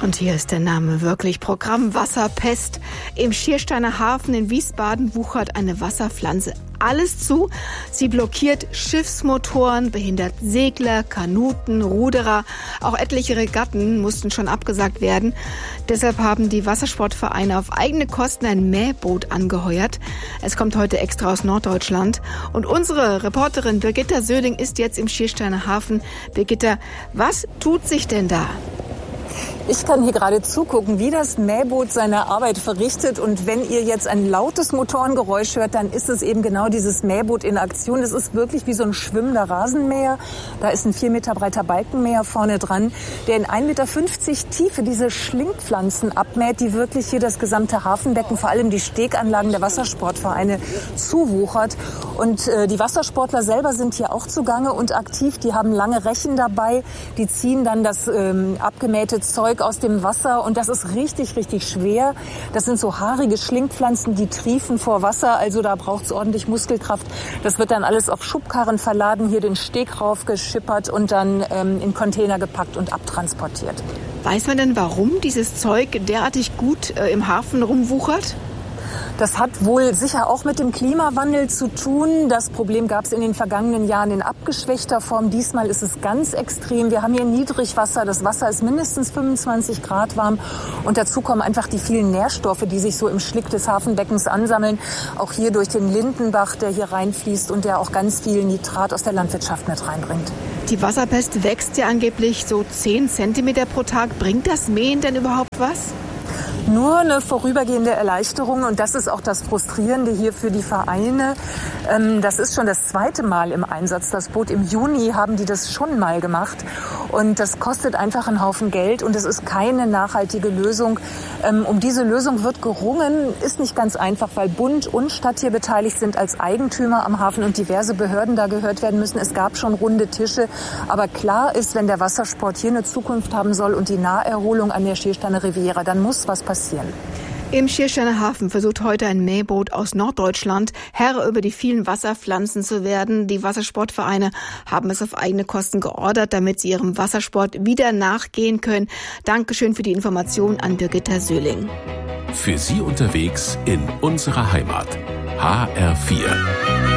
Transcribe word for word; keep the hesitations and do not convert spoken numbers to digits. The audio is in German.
Und hier ist der Name wirklich. Programm Wasserpest. Im Schiersteiner Hafen in Wiesbaden wuchert eine Wasserpflanze alles zu. Sie blockiert Schiffsmotoren, behindert Segler, Kanuten, Ruderer. Auch etliche Regatten mussten schon abgesagt werden. Deshalb haben die Wassersportvereine auf eigene Kosten ein Mähboot angeheuert. Es kommt heute extra aus Norddeutschland. Und unsere Reporterin Birgitta Söhling ist jetzt im Schiersteiner Hafen. Birgitta, was tut sich denn da? Ich kann hier gerade zugucken, wie das Mähboot seine Arbeit verrichtet. Und wenn ihr jetzt ein lautes Motorengeräusch hört, dann ist es eben genau dieses Mähboot in Aktion. Es ist wirklich wie so ein schwimmender Rasenmäher. Da ist ein vier Meter breiter Balkenmäher vorne dran, der in ein Meter fünfzig Tiefe diese Schlingpflanzen abmäht, die wirklich hier das gesamte Hafenbecken, vor allem die Steganlagen der Wassersportvereine, zuwuchert. Und äh, die Wassersportler selber sind hier auch zugange und aktiv. Die haben lange Rechen dabei. Die ziehen dann das ähm, abgemähte Zeug aus dem Wasser und das ist richtig, richtig schwer. Das sind so haarige Schlingpflanzen, die triefen vor Wasser, also da braucht es ordentlich Muskelkraft. Das wird dann alles auf Schubkarren verladen, hier den Steg raufgeschippert und dann ähm, in Container gepackt und abtransportiert. Weiß man denn, warum dieses Zeug derartig gut äh, im Hafen rumwuchert? Das hat wohl sicher auch mit dem Klimawandel zu tun. Das Problem gab es in den vergangenen Jahren in abgeschwächter Form. Diesmal ist es ganz extrem. Wir haben hier Niedrigwasser. Das Wasser ist mindestens fünfundzwanzig Grad warm. Und dazu kommen einfach die vielen Nährstoffe, die sich so im Schlick des Hafenbeckens ansammeln. Auch hier durch den Lindenbach, der hier reinfließt und der auch ganz viel Nitrat aus der Landwirtschaft mit reinbringt. Die Wasserpest wächst ja angeblich so zehn Zentimeter pro Tag. Bringt das Mähen denn überhaupt was? Nur eine vorübergehende Erleichterung und das ist auch das Frustrierende hier für die Vereine. Das ist schon das zweite Mal im Einsatz. Das Boot im Juni haben die das schon mal gemacht und das kostet einfach einen Haufen Geld und es ist keine nachhaltige Lösung. Um diese Lösung wird gerungen, ist nicht ganz einfach, weil Bund und Stadt hier beteiligt sind als Eigentümer am Hafen und diverse Behörden da gehört werden müssen. Es gab schon runde Tische, aber klar ist, wenn der Wassersport hier eine Zukunft haben soll und die Naherholung an der Schiersteiner Riviera, dann muss was passieren. Im Schiersteiner Hafen versucht heute ein Mähboot aus Norddeutschland Herr über die vielen Wasserpflanzen zu werden. Die Wassersportvereine haben es auf eigene Kosten geordert, damit sie ihrem Wassersport wieder nachgehen können. Dankeschön für die Information an Birgitta Söhling. Für Sie unterwegs in unserer Heimat. H R vier.